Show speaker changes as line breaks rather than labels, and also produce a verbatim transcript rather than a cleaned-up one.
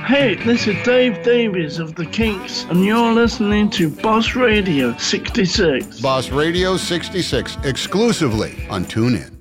Hey, this is Dave Davies of The Kinks, and you're listening to Boss Radio sixty-six.
Boss Radio sixty-six, exclusively on TuneIn.